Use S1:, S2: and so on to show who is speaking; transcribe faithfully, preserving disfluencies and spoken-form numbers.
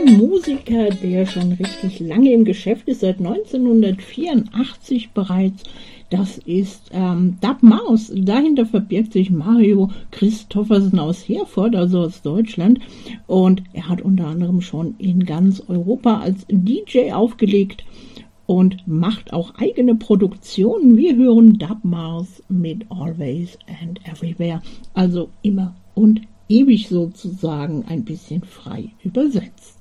S1: ein Musiker, der schon richtig lange im Geschäft ist, seit neunzehnhundertvierundachtzig bereits. Das ist ähm, Dub Mouse. Dahinter verbirgt sich Mario Christoffersen aus Herford, also aus Deutschland. Und er hat unter anderem schon in ganz Europa als D J aufgelegt und macht auch eigene Produktionen. Wir hören Dub Mouse mit Always and Everywhere, also immer und ewig sozusagen, ein bisschen frei übersetzt.